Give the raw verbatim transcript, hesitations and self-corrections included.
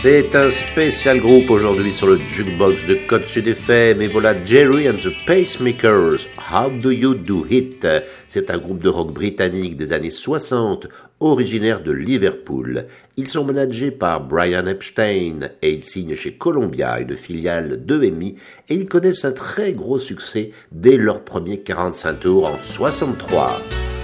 C'est un spécial groupe aujourd'hui sur le jukebox de Code Sud F M et voilà Jerry and the Pacemakers, How Do You Do It? C'est un groupe de rock britannique des années soixante, originaire de Liverpool. Ils sont managés par Brian Epstein et ils signent chez Columbia, une filiale de E M I, et ils connaissent un très gros succès dès leur premier quarante-cinq tours en soixante-trois.